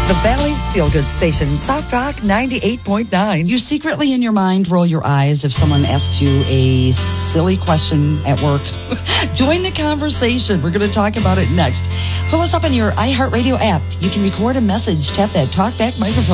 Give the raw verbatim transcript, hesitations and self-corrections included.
The Valley's Feel Good Station, Soft Rock ninety-eight point nine. You secretly in your mind roll your eyes if someone asks you a silly question at work. Join the conversation. We're going to talk about it next. Pull us up on your iHeartRadio app. You can record a message. Tap that talkback microphone.